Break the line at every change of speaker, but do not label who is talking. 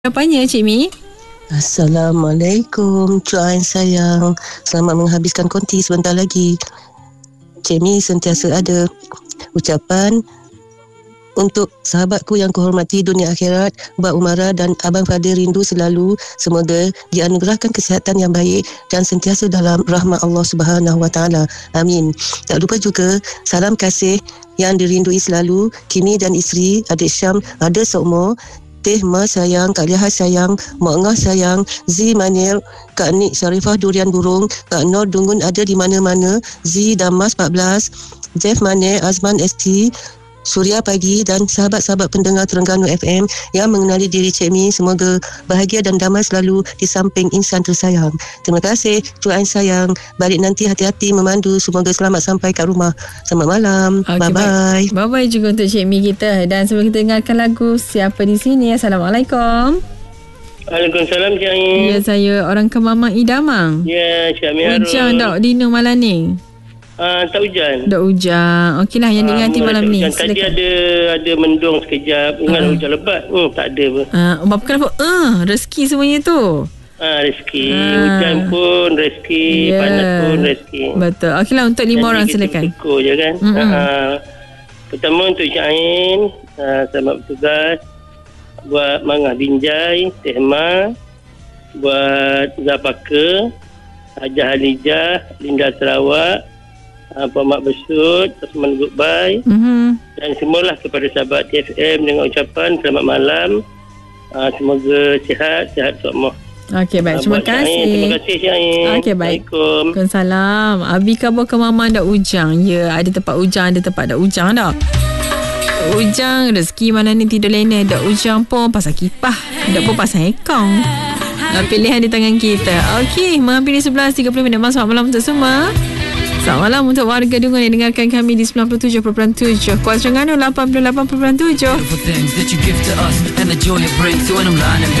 Apanya Cik Mi?
Assalamualaikum Cuan sayang. Selamat menghabiskan konti sebentar lagi. Cik Mi sentiasa ada ucapan untuk sahabatku yang kuhormati dunia akhirat, Mbak Umara dan Abang Fadil rindu selalu. Semoga dianugerahkan kesihatan yang baik dan sentiasa dalam rahmat Allah Subhanahu Wa Taala. Amin. Tak lupa juga salam kasih yang dirindui selalu Kimi dan isteri, adik Syam ada seumur, Teh Ma sayang, Kak Liha sayang, Mak Ngah sayang, Z Manil, Kak Nik Syarifah Durian Burung, Kak Nur Dungun ada di mana-mana, Z Damas 14, Jeff Manil, Azman ST, Suria Pagi dan sahabat-sahabat pendengar Terengganu FM yang mengenali diri Cik Mi. Semoga bahagia dan damai selalu di samping insan tersayang. Terima kasih Tuan sayang. Balik nanti hati-hati memandu. Semoga selamat sampai kat rumah. Selamat malam. Okay, bye-bye.
Bye-bye juga untuk Cik Mi kita. Dan sebelum kita dengarkan lagu Siapa di Sini. Assalamualaikum.
Waalaikumsalam Cik Ain.
Ya, saya orang Kemamang Idamang.
Ya, Cik Amin Harun.
Hujan tak Dina malam ni?
Tak hujan.
Tak hujan. Okeylah yang diingati malam ni.
Tadi ada mendung sekejap. Ingat hujan lebat. Tak ada pun.
Bukan apa? Rezeki semuanya tu.
Rezeki. Hujan pun rezeki. Panas pun rezeki.
Betul. Okeylah untuk 5 orang silakan.
Syukur je kan. Pertama untuk Cik Ain. Selamat bertugas. Buat Mangah Binjai, Teh Ma, buat Zapaka, Hajah Halijah, Linda Sarawak, Pak Mak Besut, Osman Goodbye, dan semualah kepada sahabat TFM dengan ucapan selamat malam. Semoga sihat semua.
Okey, baik. Terima kasih.
Terima kasih Cik Ain.
Okey, baik.
Waalaikumsalam.
Abi khabar ke Mama dah hujan. Ya, ada tempat hujan, ada tempat tak hujan dah. Hujan, rezeki mana ni tidur lena. Tak hujan pun pasal kipah. Tak pun pasal ekong. Pilihan di tangan kita. Okey, menghampiri 11.30 Selamat malam untuk semua. Selamat malam untuk warga Dungun yang dengarkan kami di 97.7, Kuala Terengganu 88.7.